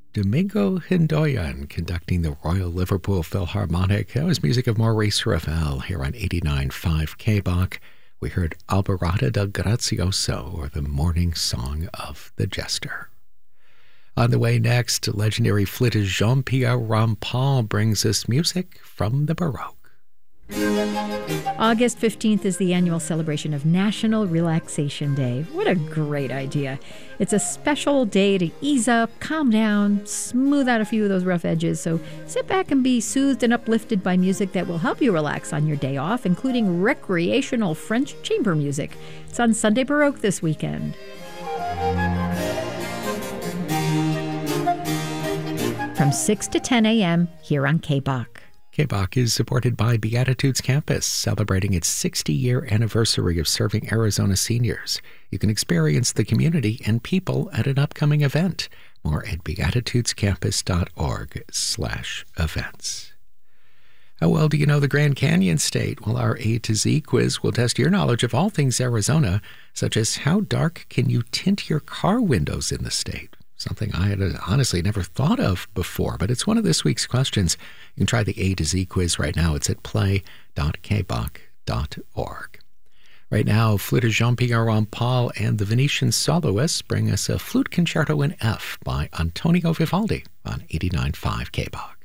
Domingo Hindoyan conducting the Royal Liverpool Philharmonic. That was music of Maurice Ravel here on 89.5 KBOC. We heard Alborada del Grazioso, or the Morning Song of the Jester. On the way next, legendary flutist Jean-Pierre Rampal brings us music from the Baroque. August 15th is the annual celebration of National Relaxation Day. What a great idea. It's a special day to ease up, calm down, smooth out a few of those rough edges. So sit back and be soothed and uplifted by music that will help you relax on your day off, including recreational French chamber music. It's on Sunday Baroque this weekend. From 6 to 10 a.m. here on KBOC. KBOC is supported by Beatitudes Campus, celebrating its 60-year anniversary of serving Arizona seniors. You can experience the community and people at an upcoming event. More at beatitudescampus.org/events. How well do you know the Grand Canyon State? Well, our A to Z quiz will test your knowledge of all things Arizona, such as how dark can you tint your car windows in the state? Something I had honestly never thought of before, but it's one of this week's questions. You can try the A to Z quiz right now. It's at play.kboc.org. Right now, flutist Jean-Pierre Rampal and the Venetian Soloists bring us a flute concerto in F by Antonio Vivaldi on 89.5 KBOC.